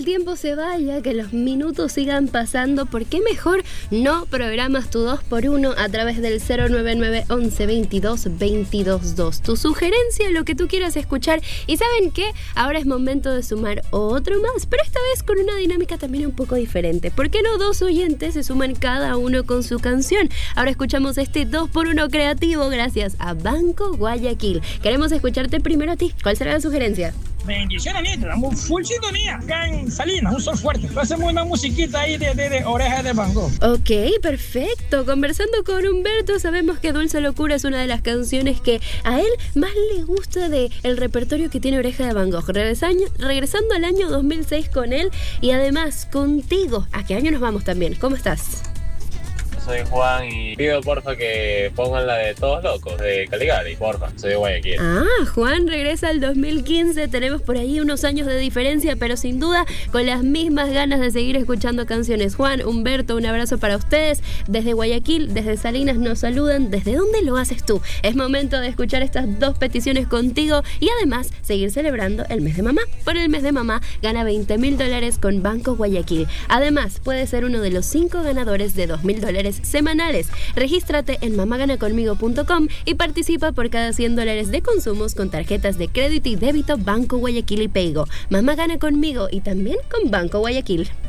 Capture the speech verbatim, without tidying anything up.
tiempo se vaya, que los minutos sigan pasando, ¿por qué mejor no programas tu dos por uno a través del cero nueve nueve once veintidós veintidós dos? Tu sugerencia, lo que tú quieras escuchar. Y ¿saben qué? Ahora es momento de sumar otro más, pero esta vez con una dinámica también un poco diferente. ¿Por qué no dos oyentes se suman cada uno con su canción? Ahora escuchamos este dos por uno creativo gracias a Banco Guayaquil. Queremos escucharte primero a ti. ¿Cuál será la sugerencia? Bendiciones, Nito, damos full sintonía acá en Salinas, un sol fuerte. Hacemos una musiquita ahí de, de, de Oreja de Van Gogh. Ok, perfecto. Conversando con Humberto, sabemos que Dulce Locura es una de las canciones que a él más le gusta del repertorio que tiene Oreja de Van Gogh. Regresando, regresando al año dos mil seis con él y además contigo. ¿A qué año nos vamos también? ¿Cómo estás? Soy Juan y pido porfa que pongan la de Todos Locos de Caligari, porfa, soy de Guayaquil. Ah, Juan regresa al dos mil quince, tenemos por ahí unos años de diferencia, pero sin duda con las mismas ganas de seguir escuchando canciones. Juan, Humberto, un abrazo para ustedes. Desde Guayaquil, desde Salinas nos saludan. ¿Desde dónde lo haces tú? Es momento de escuchar estas dos peticiones contigo y además seguir celebrando el mes de mamá. Por el mes de mamá gana veinte mil dólares con Banco Guayaquil. Además, puede ser uno de los cinco ganadores de dos mil dólares semanales. Regístrate en mamá gana conmigo punto com y participa por cada cien dólares de consumos con tarjetas de crédito y débito Banco Guayaquil y Paygo. Mamá gana conmigo y también con Banco Guayaquil.